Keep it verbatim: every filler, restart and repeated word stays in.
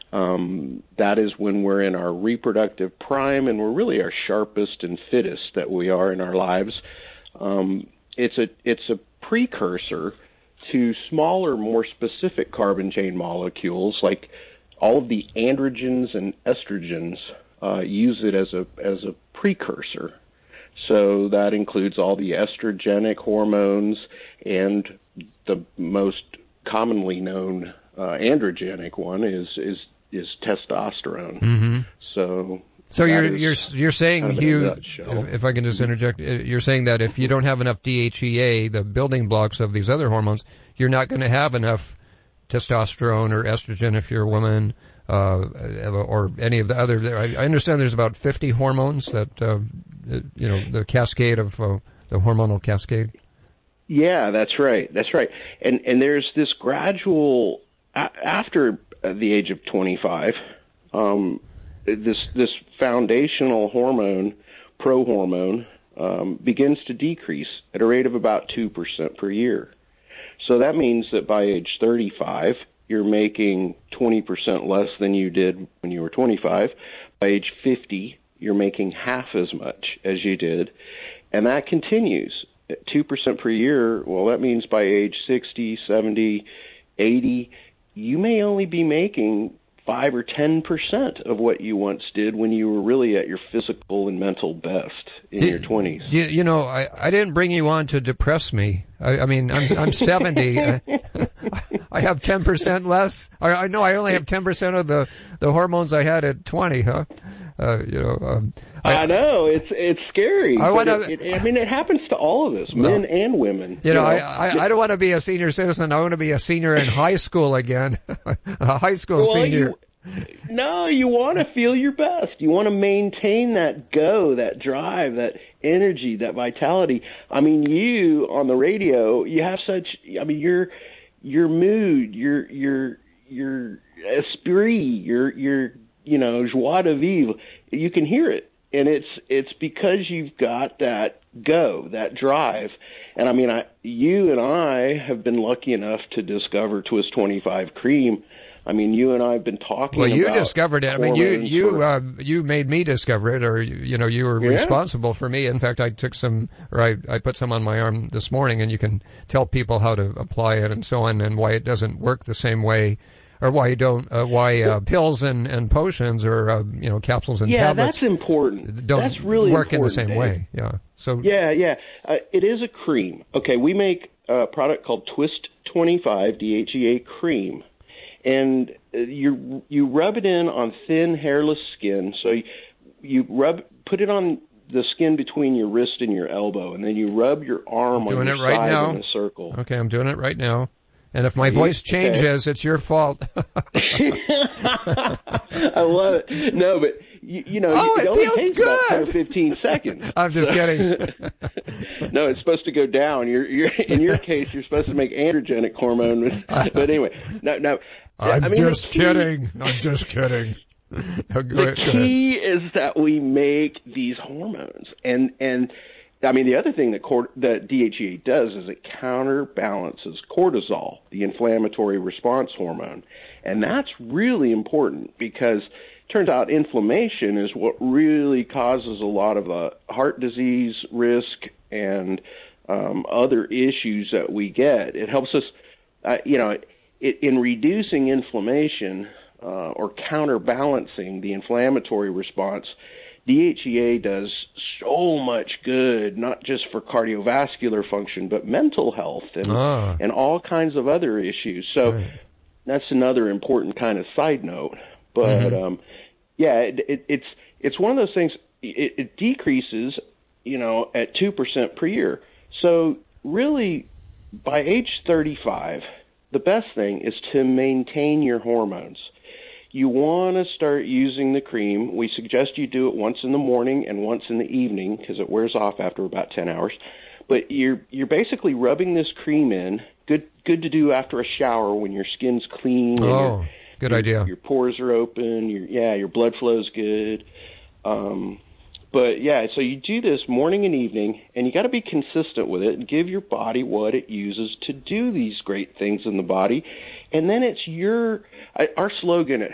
Um, that is when we're in our reproductive prime and we're really our sharpest and fittest that we are in our lives. Um, it's a it's a precursor to smaller, more specific carbon chain molecules, like all of the androgens and estrogens uh, use it as a as a precursor. So that includes all the estrogenic hormones and the most commonly known uh, androgenic one is is is testosterone. Mm-hmm. So. So you're you're you're saying, kind of Hugh, if, if I can just interject, you're saying that if you don't have enough D H E A, the building blocks of these other hormones, you're not going to have enough testosterone or estrogen if you're a woman, uh, or any of the other. I understand there's about fifty hormones that, uh, you know, the cascade of uh, the hormonal cascade. Yeah, that's right. That's right. And and there's this gradual after the age of twenty-five. Um, This this foundational hormone, prohormone, um, begins to decrease at a rate of about two percent per year. So that means that by age thirty-five, you're making twenty percent less than you did when you were twenty-five. By age fifty, you're making half as much as you did. And that continues at two percent per year. Well, that means by age sixty, seventy, eighty, you may only be making five or ten percent of what you once did when you were really at your physical and mental best in you, your twenties. You, you know, I, I didn't bring you on to depress me. I, I mean, I'm I'm seventy. I, I have ten percent less. I, I know I only have ten percent of the, the hormones I had at twenty, huh? Uh, you know, um, I, I know it's it's scary. I, wanna, it, it, I mean, it happens to all of us, men no. and women. You, you know, know? I, I I don't want to be a senior citizen. I want to be a senior in high school again, a high school well, senior. You, no, you want to feel your best. You want to maintain that go, that drive, that energy, that vitality. I mean, you on the radio, you have such. I mean, your your mood, your your your esprit, your your you know, joie de vivre, you can hear it. And it's it's because you've got that go, that drive. And I mean, I, you and I have been lucky enough to discover Twist twenty-five Cream. I mean, you and I have been talking well, about you discovered it. I mean, you you for, uh, you made me discover it, or you, you know, you were yeah. responsible for me. In fact, I took some, or I, I put some on my arm this morning, and you can tell people how to apply it and so on, and why it doesn't work the same way. Or why you don't? Uh, why uh, pills and, and potions or uh, you know capsules and yeah, tablets? Yeah, that's important. Don't that's really work in the important, same Dave. way. Yeah. So yeah, yeah, uh, it is a cream. Okay, we make a product called Twist twenty-five D H E A Cream, and you you rub it in on thin, hairless skin. So you, you rub put it on the skin between your wrist and your elbow, and then you rub your arm I'm on doing your it right side now. in a circle. Okay, I'm doing it right now. And if my voice changes, okay. It's your fault. I love it. No, but you, you know, oh, it, it only feels takes good. about ten, fifteen seconds. I'm just so, kidding. No, it's supposed to go down. You're, you're in your case, you're supposed to make androgenic hormone. But anyway, no, no. I'm I mean, just key, kidding. I'm just kidding. Go the ahead, key is that we make these hormones, and and. I mean, the other thing that, cort- that D H E A does is it counterbalances cortisol, the inflammatory response hormone. And that's really important because it turns out inflammation is what really causes a lot of the heart disease risk and um, other issues that we get. It helps us, uh, you know, it, it, in reducing inflammation uh, or counterbalancing the inflammatory response. D H E A does so much good, not just for cardiovascular function, but mental health and ah. and all kinds of other issues. So right. That's another important kind of side note. But mm-hmm. um, yeah, it, it, it's it's one of those things. It, it decreases, you know, at two percent per year. So really, by age thirty-five, the best thing is to maintain your hormones. You want to start using the cream. We suggest you do it once in the morning and once in the evening because it wears off after about ten hours. But you're you're basically rubbing this cream in. Good good to do after a shower when your skin's clean. And oh, your, good your, idea. Your pores are open. Your yeah, your blood flow's good. Um, but yeah, so you do this morning and evening, and you got to be consistent with it and give your body what it uses to do these great things in the body. And then it's your our slogan at